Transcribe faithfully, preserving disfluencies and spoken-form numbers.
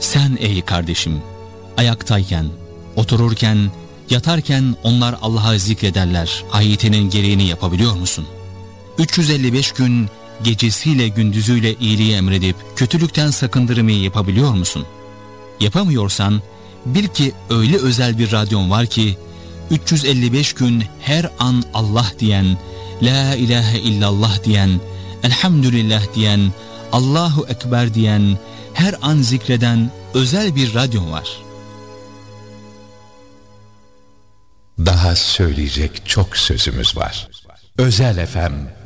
Sen ey kardeşim, ayaktayken, otururken, yatarken onlar Allah'a zikrederler ayetinin gereğini yapabiliyor musun? üç yüz elli beş gün gecesiyle gündüzüyle iyiliği emredip kötülükten sakındırmayı yapabiliyor musun? Yapamıyorsan bil ki öyle özel bir radyon var ki üç yüz elli beş gün her an Allah diyen, La ilahe illallah diyen, Elhamdülillah diyen, Allahu Ekber diyen, her an zikreden özel bir radyon var. Daha söyleyecek çok sözümüz var. Özel F M